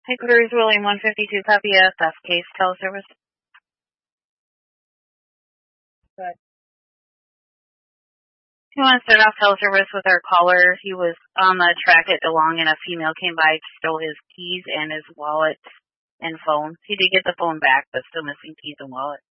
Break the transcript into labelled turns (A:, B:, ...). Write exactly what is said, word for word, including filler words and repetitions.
A: Headquarters William one fifty-two, copy a theft case, teleservice. Good. He wants to start off teleservice with our caller. He was on the track at DeLong and a female came by to steal his keys and his wallet and phone. He did get the phone back, but still missing keys and wallet.